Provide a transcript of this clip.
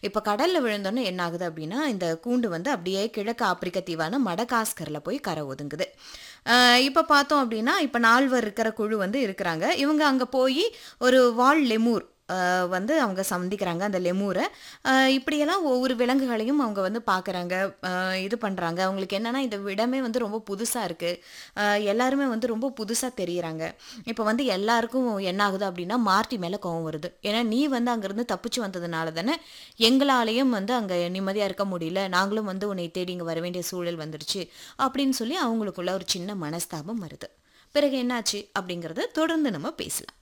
இப்போ கடல்ல விழுந்தோன்னே என்ன ஆகுது அப்படின்னா, இந்த கூண்டு வந்து அப்படியே கிழக்கு ஆப்பிரிக்க தீவான மடகாஸ்கர்ல போய் கரை ஒதுங்குது. இப்போ பார்த்தோம் அப்படின்னா, இப்போ 4 இருக்கிற குழு வந்து இருக்கிறாங்க. இவங்க அங்க போயி ஒரு வால் லெமூர் வந்து அவங்க சந்திக்கிறாங்க அந்த லெமூர. இப்படியெல்லாம் ஒவ்வொரு விலங்குகளையும் அவங்க வந்து பார்க்குறாங்க, இது பண்றாங்க. அவங்களுக்கு என்னன்னா, இந்த இடமே வந்து ரொம்ப புதுசா இருக்கு. எல்லாருமே வந்து ரொம்ப புதுசா தெரியிறாங்க. இப்போ வந்து எல்லாருக்கும் என்ன ஆகுது அப்படின்னா, மார்ட்டி மேல கோவம் வருது. ஏன்னா, "நீ வந்து அங்கருந்து தப்பிச்சு வந்ததுனால தானே, எங்களாலயும் வந்து அங்க நிம்மதியா இருக்க முடியல. நாங்களும் வந்து உன்னை தேடி இங்க வர வேண்டிய சூழல் வந்துருச்சு." அப்படின்னு சொல்லி அவங்களுக்குள்ள ஒரு சின்ன மனஸ்தாபம் வருது. பிறகு என்னாச்சு அப்படிங்கிறத தொடர்ந்து நம்ம பேசலாம்.